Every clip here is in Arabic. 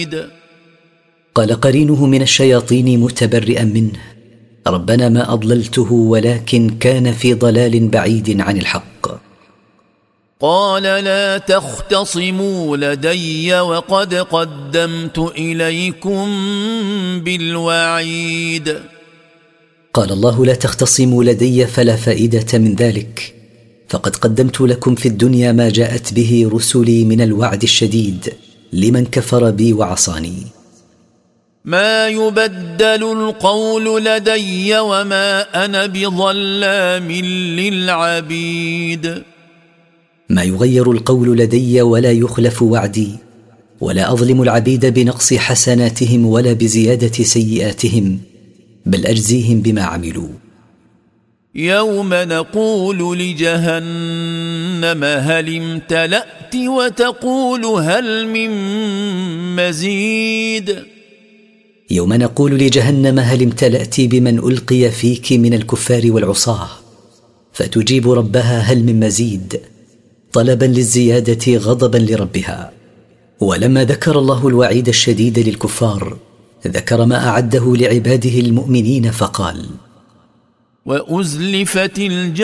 قال قرينه من الشياطين متبرئا منه: ربنا ما أضللته ولكن كان في ضلال بعيد عن الحق. قال لا تختصموا لدي وقد قدمت إليكم بالوعيد. قال الله: لا تختصموا لدي فلا فائدة من ذلك، فقد قدمت لكم في الدنيا ما جاءت به رسلي من الوعد الشديد لمن كفر بي وعصاني. ما يبدل القول لدي وما أنا بظلام للعبيد. ما يغير القول لدي ولا يخلف وعدي، ولا أظلم العبيد بنقص حسناتهم ولا بزيادة سيئاتهم، بل أجزيهم بما عملوا. يوم نقول لجهنم هل امتلأت وتقول هل من مزيد. يوم نقول لجهنم هل امتلأت بمن ألقي فيك من الكفار والعصاة، فتجيب ربها هل من مزيد، طلبا للزيادة غضبا لربها. ولما ذكر الله الوعيد الشديد للكفار ذكر ما أعده لعباده المؤمنين فقال: وأزلفت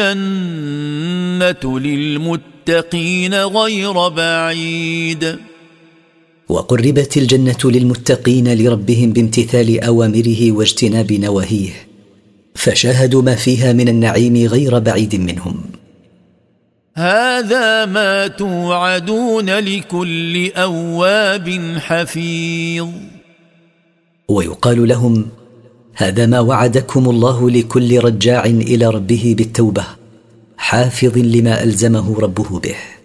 الجنة للمتقين غير بعيد. وقربت الجنة للمتقين لربهم بامتثال أوامره واجتناب نواهيه، فشاهدوا ما فيها من النعيم غير بعيد منهم. هذا ما توعدون لكل أواب حفيظ. ويقال لهم: هذا ما وعدكم الله لكل رجاع إلى ربه بالتوبة، حافظ لما ألزمه ربه به.